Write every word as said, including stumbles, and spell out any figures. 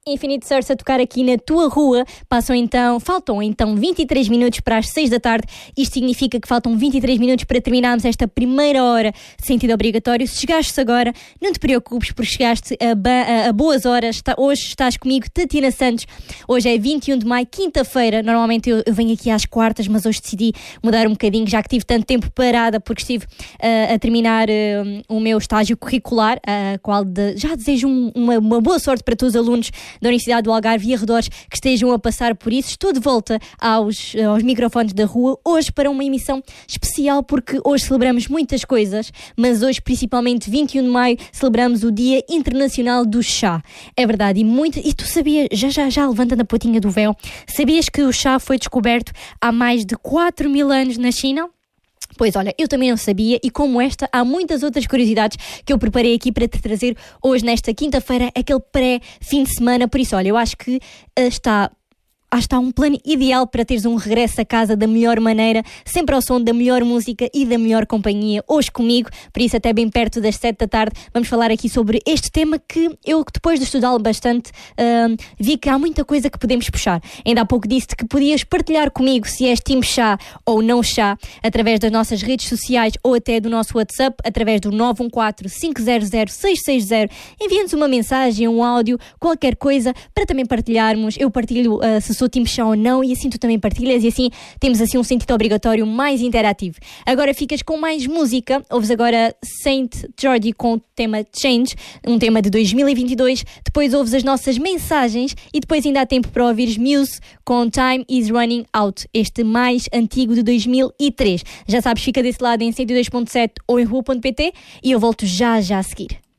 Infinite Source a tocar aqui na tua rua. Passam então, faltam então vinte e três minutos para as seis da tarde. Isto significa que faltam vinte e três minutos para terminarmos esta primeira hora de sentido obrigatório. Se chegaste agora, não te preocupes, porque chegaste a, ba- a, a boas horas. Está, hoje estás comigo, Tatiana Santos. Hoje é vinte e um de maio, quinta-feira. Normalmente eu, eu venho aqui às quartas, mas hoje decidi mudar um bocadinho, já que tive tanto tempo parada, porque estive uh, a terminar uh, o meu estágio curricular, a uh, qual de, já desejo um, uma, uma boa sorte para todos os alunos da Universidade do Algarve e arredores que estejam a passar por isso. Estou de volta aos, aos microfones da rua, hoje para uma emissão especial, porque hoje celebramos muitas coisas, mas hoje, principalmente vinte e um de maio, celebramos o Dia Internacional do Chá. É verdade, e muito, e tu sabias, já, já, já levantando a pontinha do véu, sabias que o chá foi descoberto há mais de quatro mil anos na China? Pois olha, eu também não sabia, e como esta, há muitas outras curiosidades que eu preparei aqui para te trazer hoje, nesta quinta-feira, aquele pré-fim de semana. Por isso, olha, eu acho que uh, está... Ah, está um plano ideal para teres um regresso a casa da melhor maneira, sempre ao som da melhor música e da melhor companhia, hoje comigo. Por isso, até bem perto das sete da tarde, vamos falar aqui sobre este tema que eu, depois de estudá-lo bastante, uh, vi que há muita coisa que podemos puxar. Ainda há pouco disse-te que podias partilhar comigo se és time chá ou não chá, através das nossas redes sociais ou até do nosso WhatsApp, através do nove um quatro, cinco zero zero, seis seis zero. Envia-nos uma mensagem, um áudio, qualquer coisa, para também partilharmos. Eu partilho uh, se sou time chá ou não, e assim tu também partilhas, e assim temos assim um sentido obrigatório mais interativo. Agora ficas com mais música. Ouves agora Saint Jordi com o tema Change, um tema de dois mil e vinte e dois. Depois ouves as nossas mensagens e depois ainda há tempo para ouvires Muse com Time Is Running Out, este mais antigo de dois mil e três. Já sabes, fica desse lado em cento e dois ponto sete ou em rua ponto pt, e eu volto já já a seguir.